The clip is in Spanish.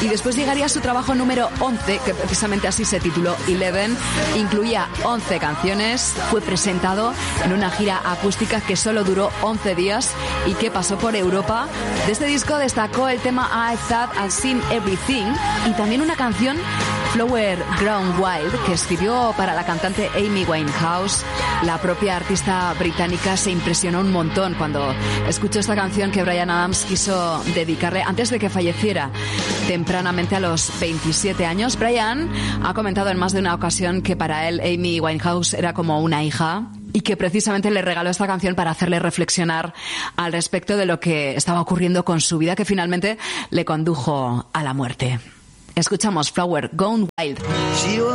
Y después llegaría su trabajo número 11, que precisamente así se tituló Eleven. Incluía 11 canciones, fue presentado en una gira acústica que solo duró 11 días y que pasó por Europa. De este disco destacó el tema I Thought I'd Seen Everything y también una canción, Flower Grown Wild, que escribió para la cantante Amy Winehouse. La propia artista británica se impresionó un montón cuando escuchó esta canción que Bryan Adams quiso dedicarle antes de que falleciera tempranamente a los 27 años. Bryan ha comentado en más de una ocasión que para él Amy Winehouse era como una hija y que precisamente le regaló esta canción para hacerle reflexionar al respecto de lo que estaba ocurriendo con su vida, que finalmente le condujo a la muerte. Escuchamos Flower Gone Wild.